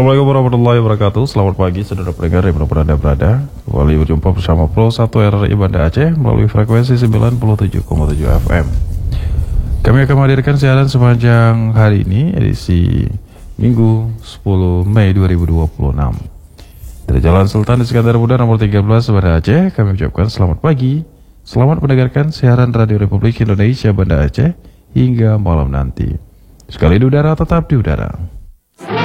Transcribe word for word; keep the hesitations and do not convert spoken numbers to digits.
Assalamualaikum warahmatullahi wabarakatuh. Selamat pagi saudara pendengar yang berada berada. Kembali berjumpa bersama Pro satu R R I Banda Aceh melalui frekuensi sembilan puluh tujuh koma tujuh F M. Kami akan menghadirkan siaran sepanjang hari ini, edisi Minggu sepuluh Mei dua ribu dua puluh enam. Dari Jalan Sultan Iskandar Muda nomor tiga belas Banda Aceh, kami ucapkan selamat pagi. Selamat mendengarkan siaran Radio Republik Indonesia Banda Aceh hingga malam nanti. Sekali di udara, tetap di udara.